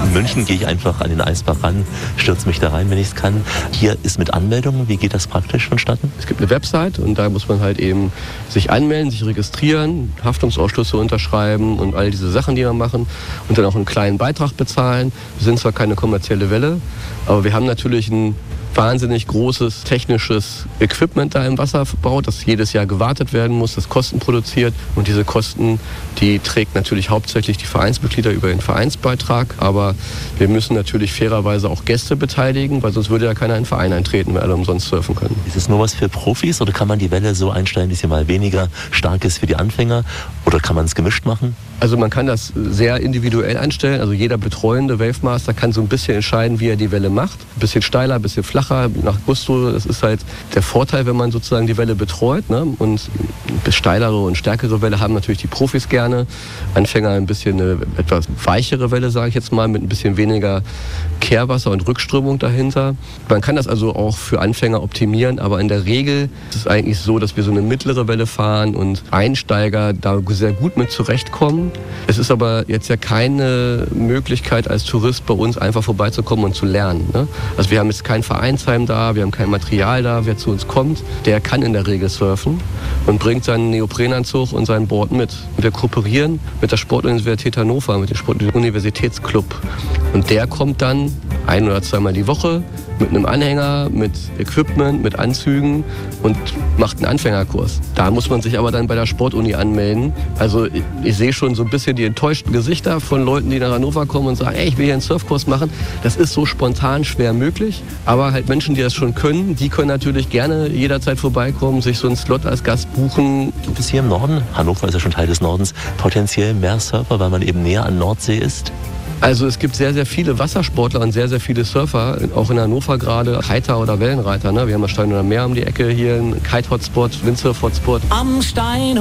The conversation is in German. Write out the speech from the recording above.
In München gehe ich einfach an den Eisbach ran, stürze mich da rein, wenn ich es kann. Hier ist mit Anmeldungen, wie geht das praktisch vonstatten? Es gibt eine Website und da muss man halt eben sich anmelden, sich registrieren, Haftungsausschlüsse unterschreiben und all diese Sachen, die wir machen und dann auch einen kleinen Beitrag bezahlen. Wir sind zwar keine kommerzielle Welle, aber wir haben natürlich ein wahnsinnig großes technisches Equipment da im Wasser verbaut, das jedes Jahr gewartet werden muss, das Kosten produziert. Und diese Kosten, die trägt natürlich hauptsächlich die Vereinsmitglieder über den Vereinsbeitrag. Aber wir müssen natürlich fairerweise auch Gäste beteiligen, weil sonst würde ja keiner in den Verein eintreten, wenn alle umsonst surfen können. Ist es nur was für Profis oder kann man die Welle so einstellen, dass sie mal weniger stark ist für die Anfänger? Oder kann man es gemischt machen? Also man kann das sehr individuell einstellen. Also jeder betreuende Wavemaster kann so ein bisschen entscheiden, wie er die Welle macht. Ein bisschen steiler, ein bisschen flacher, nach Gusto. Das ist halt der Vorteil, wenn man sozusagen die Welle betreut. Ne? Und eine steilere und stärkere Welle haben natürlich die Profis gerne. Anfänger ein bisschen eine etwas weichere Welle, sage ich jetzt mal, mit ein bisschen weniger Kehrwasser und Rückströmung dahinter. Man kann das also auch für Anfänger optimieren, aber in der Regel ist es eigentlich so, dass wir so eine mittlere Welle fahren und Einsteiger da sehr gut mit zurechtkommen. Es ist aber jetzt ja keine Möglichkeit als Tourist bei uns einfach vorbeizukommen und zu lernen. Ne? Also wir haben jetzt kein Vereinsheim da, wir haben kein Material da. Wer zu uns kommt, der kann in der Regel surfen und bringt seinen Neoprenanzug und sein Board mit. Wir kooperieren mit der Sportuniversität Hannover, mit dem Sportuniversitätsclub. Und der kommt dann 1- oder 2-mal die Woche mit einem Anhänger, mit Equipment, mit Anzügen und macht einen Anfängerkurs. Da muss man sich aber dann bei der Sportuni anmelden. Also ich sehe schon so ein bisschen die enttäuschten Gesichter von Leuten, die nach Hannover kommen und sagen, ey, ich will hier einen Surfkurs machen. Das ist so spontan schwer möglich. Aber halt Menschen, die das schon können, die können natürlich gerne jederzeit vorbeikommen, sich so einen Slot als Gast buchen. Gibt es hier im Norden, Hannover ist ja schon Teil des Nordens, potenziell mehr Surfer, weil man eben näher an Nordsee ist? Also es gibt sehr, sehr viele Wassersportler und sehr, sehr viele Surfer, auch in Hannover gerade, Kiter oder Wellenreiter. Ne? Wir haben das Stein oder Meer um die Ecke hier, ein Kite-Hotspot, Windsurf-Hotspot. Am Stein